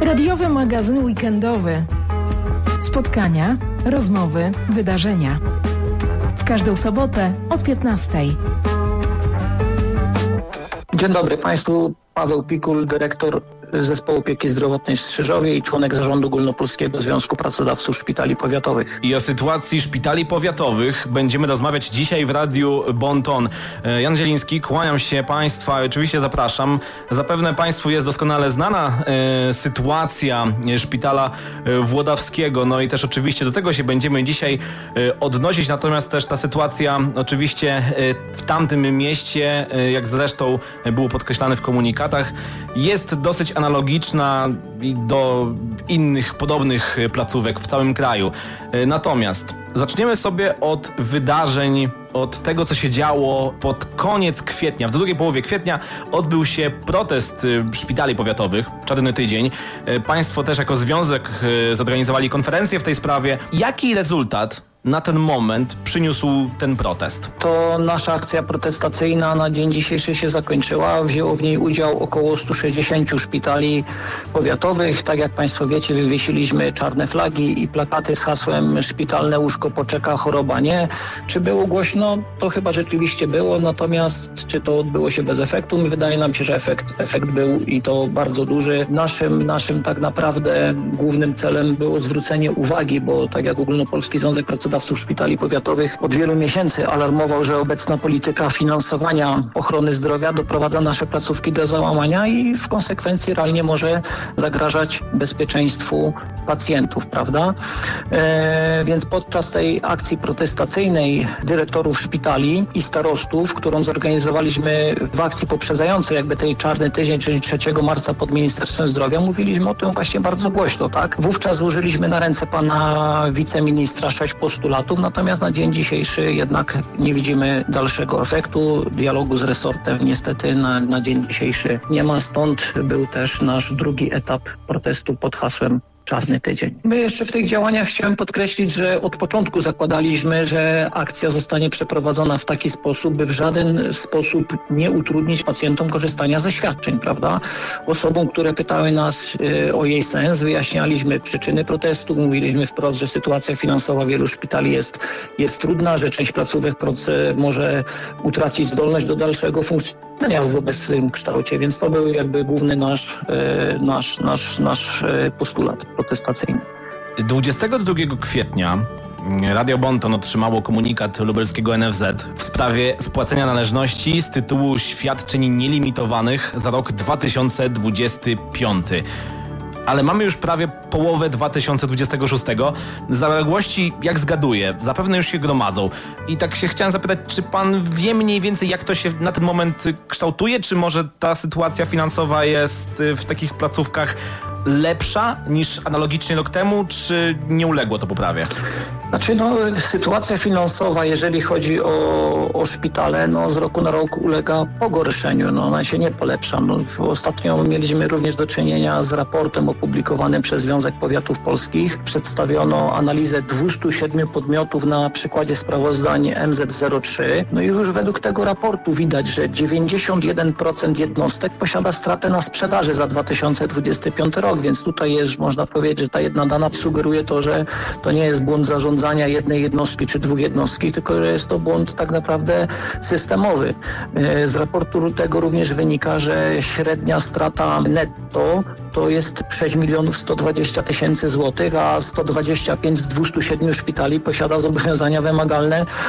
Radiowy magazyn weekendowy. Spotkania, rozmowy, wydarzenia. W każdą sobotę od 15:00. Dzień dobry Państwu. Paweł Pikul, dyrektor Zespołu Opieki Zdrowotnej w Strzyżowie i członek Zarządu Ogólnopolskiego Związku Pracodawców Szpitali Powiatowych. I o sytuacji szpitali powiatowych będziemy rozmawiać dzisiaj w Radiu Bon Ton. Jan Zieliński, kłaniam się Państwa, oczywiście zapraszam. Zapewne Państwu jest doskonale znana sytuacja szpitala włodawskiego, no i też oczywiście do tego się będziemy dzisiaj odnosić, natomiast też ta sytuacja oczywiście w tamtym mieście, jak zresztą było podkreślane w komunikatach, jest dosyć analogiczna do innych podobnych placówek w całym kraju. Natomiast zaczniemy sobie od wydarzeń, od tego, co się działo pod koniec kwietnia. W drugiej połowie kwietnia odbył się protest szpitali powiatowych, Czarny Tydzień. Państwo też jako związek zorganizowali konferencję w tej sprawie. Jaki rezultat na ten moment przyniósł ten protest? To nasza akcja protestacyjna na dzień dzisiejszy się zakończyła. Wzięło w niej udział około 160 szpitali powiatowych. Tak jak Państwo wiecie, wywiesiliśmy czarne flagi i plakaty z hasłem "Szpitalne łóżko poczeka, choroba nie". Czy było głośno? To chyba rzeczywiście było, natomiast czy to odbyło się bez efektu? Wydaje nam się, że efekt był i to bardzo duży. Naszym tak naprawdę głównym celem było zwrócenie uwagi, bo tak jak Ogólnopolski Związek Pracodawców Szpitali Powiatowych od wielu miesięcy alarmował, że obecna polityka finansowania ochrony zdrowia doprowadza nasze placówki do załamania i w konsekwencji realnie może zagrażać bezpieczeństwu pacjentów, prawda? Więc podczas tej akcji protestacyjnej dyrektorów szpitali i starostów, którą zorganizowaliśmy w akcji poprzedzającej jakby tej Czarny Tydzień, czyli 3 marca pod Ministerstwem Zdrowia, mówiliśmy o tym właśnie bardzo głośno, tak? Wówczas złożyliśmy na ręce pana wiceministra 6 postulatów, natomiast na dzień dzisiejszy jednak nie widzimy dalszego efektu. Dialogu z resortem niestety na dzień dzisiejszy nie ma, stąd był też nasz drugi etap protestu pod hasłem Czarny Tydzień. My jeszcze w tych działaniach chciałem podkreślić, że od początku zakładaliśmy, że akcja zostanie przeprowadzona w taki sposób, by w żaden sposób nie utrudnić pacjentom korzystania ze świadczeń, prawda? Osobom, które pytały nas o jej sens, wyjaśnialiśmy przyczyny protestu, mówiliśmy wprost, że sytuacja finansowa wielu szpitali jest trudna, że część placówek może utracić zdolność do dalszego funkcjonowania w obecnym kształcie, więc to był jakby główny nasz postulat protestacyjny. 22 kwietnia Radio Bon Ton otrzymało komunikat lubelskiego NFZ w sprawie spłacenia należności z tytułu świadczeń nielimitowanych za rok 2025. Ale mamy już prawie połowę 2026. Zaległości, jak zgaduję, zapewne już się gromadzą. I tak się chciałem zapytać, czy pan wie mniej więcej, jak to się na ten moment kształtuje? Czy może ta sytuacja finansowa jest w takich placówkach lepsza niż analogicznie rok temu, czy nie uległo to poprawie? Sytuacja finansowa, jeżeli chodzi o szpitale, z roku na rok ulega pogorszeniu. Ona się nie polepsza. Ostatnio mieliśmy również do czynienia z raportem opublikowanym przez Związek Powiatów Polskich. Przedstawiono analizę 207 podmiotów na przykładzie sprawozdań MZ03. I już według tego raportu widać, że 91% jednostek posiada stratę na sprzedaży za 2025 rok, więc tutaj jest, można powiedzieć, że ta jedna dana sugeruje to, że to nie jest błąd zarządzania jednej jednostki czy dwóch jednostki, tylko że jest to błąd tak naprawdę systemowy. Z raportu tego również wynika, że średnia strata netto to jest 6 120 000 złotych, a 125 z 207 szpitali posiada zobowiązania wymagalne